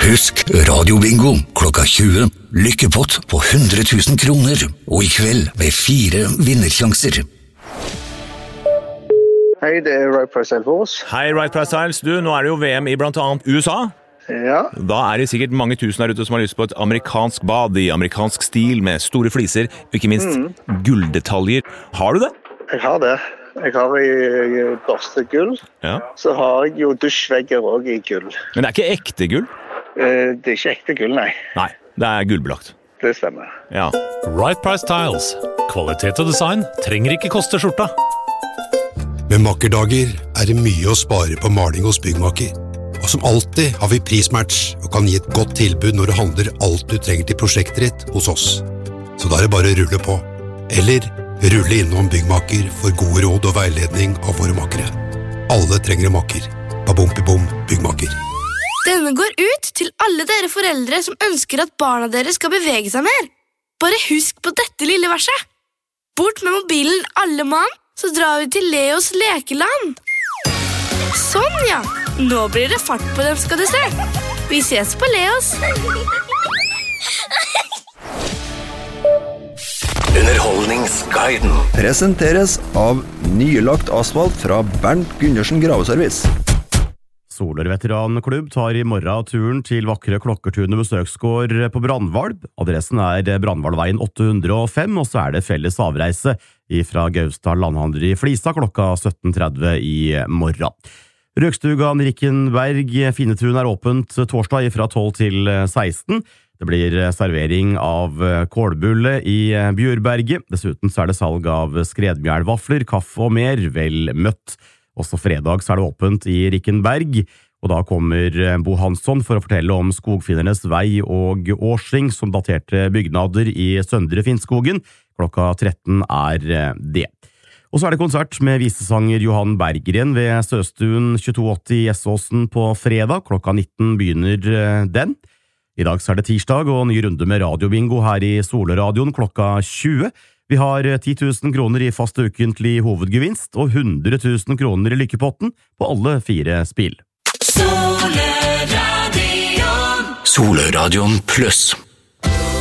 Husk radiobingo klokka 20. Lykkepott på 100 000 kroner. Og I kveld med 4 vinnersjanser. Hei, det Right Price Styles. Hei, Right Price Styles. Du, nå det jo VM I blant annet USA. Ja. Da det sikkert mange tusen der ute som har lyst på et amerikansk bad I amerikansk stil med store fliser, og ikke minst gulldetaljer. Har du det? Jeg har det. Jeg har I børstegull. Ja. Så har jeg jo dusjvegger også I gull. Men det ikke ekte gull? Det ikke ekte gull, nei. Nei, det gullbelagt. Det stemmer. Ja. Right Price Tiles. Kvalitet og design trenger ikke koste skjorta. Med makkerdager det mye å spare på maling hos byggmaker. Og som alltid har vi prismatch og kan gi et godt tilbud når du handler alt du trenger til prosjektet ditt hos oss. Så da det bare å rulle på. Eller rulle innom byggmaker for gode råd og veiledning av våre makkere. Alle trenger en makker. Babom-bibom byggmaker. Denne går ut til alle dere foreldre som ønsker at barna deres skal bevege seg mer. Bare husk på dette lille verset. Bort med mobilen alle mann, så drar vi til Leos lekeland. Sånn ja, nå blir det fart på dem skal du se. Vi ses på Leos. Underholdningsguiden presenteres av nylagt asfalt fra Bernt Gundersen Graveservice. Solør-veteranklubb tar I morgen turen til vakre Klokkertunet besøksgård på Brandvalb. Adressen Brandvalveien 805, og så det felles avreise fra Gausdal Landhandler I Flisa klokka 17:30 I morgen. Røkstugan Rikkenberg Finetun åpent torsdag fra 12 til 16. Det blir servering av kålbulle I Bjørberget. Dessuten så det salg av skredmjælvafler, kaffe og mer, vel møtt. Også fredag så det åpent I Rikkenberg, og da kommer Bo Hansson for å fortelle om Skogfinnernes vei og årsring som daterte bygnader I Søndre Finnskogen. Klokka 13 det. Og så det konsert med visesanger Johan Berggren ved Søstuen 2280 Gjessåsen på fredag. Klokka 19 begynner den. I dag så det tirsdag og ny runde med radiobingo her I Solradioen klokka 20. Vi har 10 000 kroner I fast ukentlig hovedgevinst og 100 000 kroner I lykkepotten på alle 4 spill. Solradion Plus